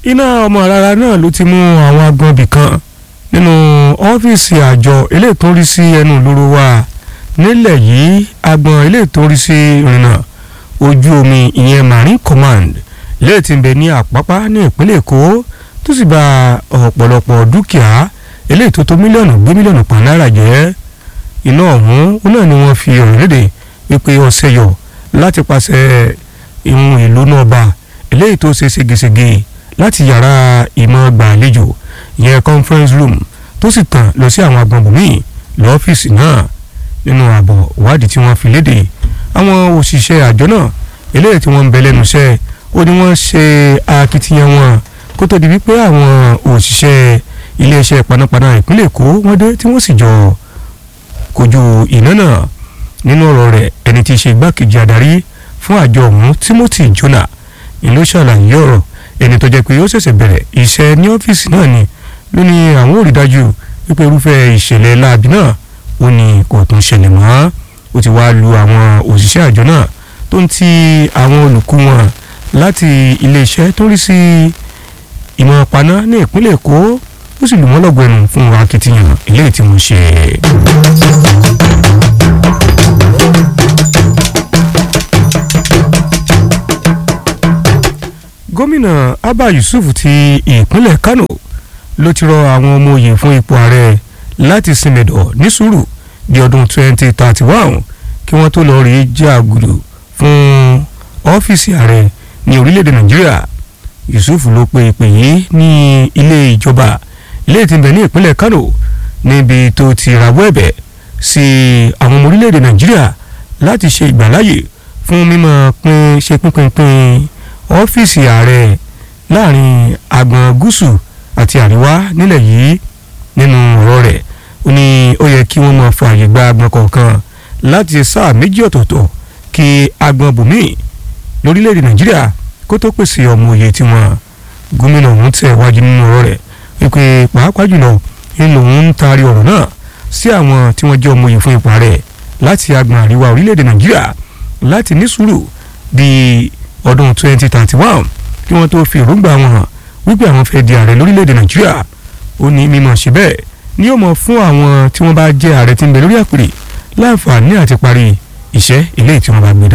iná ọmọ rárá náà ló ti mú àwọn agbọ̀nbì kan nínú ọ́fíìsì àjọ eléyìí tó ń rí sí ẹnu ìloro wa nílẹ̀ yìí agbọ̀n eléyìí tó ń rí sí ìrìnnà ojú omi ìyẹn Marine Command eléyìí tí ń bẹ ní Àpápá ní ìpínlẹ̀ Èkó tó sì bà ọ̀pọ̀lọpọ̀ dúkìá eléyìí tó tó mílíọ̀nù kan náírà jẹ́. Iná ọ̀hún náà ni wọ́n fi ọ̀rọ̀ léde wípé ọ̀sẹ̀ yọ láti pàṣẹ ìhun ìlú náà bá eléyìí tó ṣe ségesège láti yàrá ìmọ̀ gbàlejò ìyẹn conference room tó sì tàn lọ sí àwọn agbọ̀nbùnmí lọ́fíìsì náà. Nínú àbọ̀ ìwádìí tí wọ́n fi léde àwọn òṣìṣẹ́ àjọ náà eléyìí tí wọ́n ń bẹ lẹ́nu iṣẹ́ ó ní wọ́n ṣe akitiyan wọn kó tó di wípé àwọn òṣìṣẹ́ iléeṣẹ́ panápaná ìpínlẹ̀ Èkó wọ́n dé tí wọ́n sì jọ kojú iná náà. Nínú ọ̀rọ̀ rẹ̀ ẹni tí í ṣe igbákejì adarí fún àjọ ọ̀hún Timothy Jonah ìlú ṣàlàyé ọ̀rọ̀ ẹni tó jẹ́ pé ó ṣẹ̀ṣẹ̀ bẹ̀rẹ̀ iṣẹ́ ní ọ́fíìsì náà ni ló ní àwọn ò rí dájú wípé irúfẹ́ ìṣẹ̀lẹ̀ láabi náà ó ní kò tún ṣẹlẹ̀ mọ́. Ó ti wá lu àwọn òṣìṣẹ́ àjọ náà tó ń ti àwọn olùkú wọn láti iléeṣẹ́ tó rí sí ìmọ̀ paná ní ìpínlẹ̀ Èkó ó sì lù wọ́n lọ́gọ̀ ẹnu fún akitiyan eléyìí tí wọ́n ṣe. Gómìnà Abba Yusuf ti ìpínlẹ̀ Kano ló ti rọ àwọn ọmọ òye fún ipò ààrẹ láti sinmẹ̀dọ̀ ní sùúrù di ọdún 2031 kí wọ́n tó lọ rí jàgùdù fún ọ́fíìsì ààrẹ ní orílẹ̀-èdè Nàìjíríà. Yusuf ló pe ìpè yìí ní ilé ìjọba ilé tí ń bẹ ní ìpínlẹ̀ Kano níbi tó ti rawọ́ ẹ̀bẹ̀ sí àwọn ọmọ orílẹ̀-èdè Nàìjíríà láti ṣe ìgbàláyè fún mímọ́ pínpín ọ́fíìsì ààrẹ láàrin agbọn gúúsù àti àríwá nílẹ̀ yìí. Nínú ọ̀rọ̀ rẹ̀ ó ní ó yẹ kí wọ́n máa fààyè gba agbọn kọ̀ọ̀kan láti sáà méjì ọ̀tọ̀ọ̀tọ̀ kí agbọn bòmí lórílẹ̀‐èdè Nàìjíríà kó tó pèsè ọmọ òye tiwọn. Gómìnà ọ̀hún tẹ̀ wájú nínú ọ̀rọ̀ rẹ̀ wípé pàápàá jùlọ nínú òun ń taari ọ̀rọ̀ náà sí àwọn tí wọ́n jẹ́ ọmọ òye fún ipò ààrẹ láti agbọn àríwá orílẹ̀‐èdè Nàìjíríà láti ní sùúrù di ọdún 2031 kí wọ́n tó fi èròǹgbà wọn hàn wípé àwọn fẹ́ di ààrẹ lórílẹ̀‐èdè Nàìjíríà. Ó ní mímọ̀ ṣe bẹ́ẹ̀ ni yóò mọ̀ fún àwọn tí wọ́n bá jẹ́ ààrẹ tí ń bẹ lórí àpèrè láǹfààní àti parí iṣẹ́ eléyìí tí wọ́n bá gbé dá.